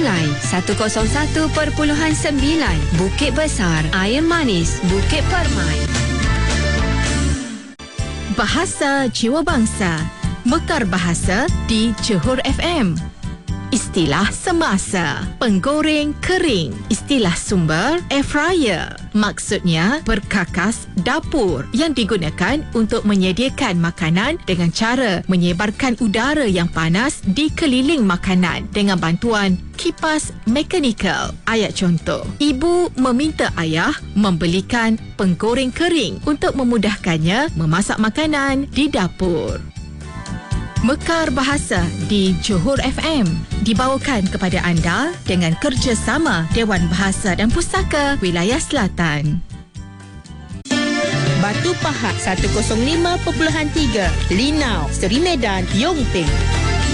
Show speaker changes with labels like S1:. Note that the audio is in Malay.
S1: Bulai 101.9, Bukit Besar, Air Manis, Bukit Permai.
S2: Bahasa Jiwa Bangsa, Mekar Bahasa di Johor FM. Istilah semasa, penggoreng kering. Istilah sumber, air fryer. Maksudnya, berkakas dapur yang digunakan untuk menyediakan makanan dengan cara menyebarkan udara yang panas di keliling makanan dengan bantuan kipas mekanikal. Ayat contoh, ibu meminta ayah membelikan penggoreng kering untuk memudahkannya memasak makanan di dapur. Mekar Bahasa di Johor FM dibawakan kepada anda dengan kerjasama Dewan Bahasa dan Pustaka Wilayah Selatan.
S3: Batu Pahat 105.3, Linau, Seri Medan, Yong Ping.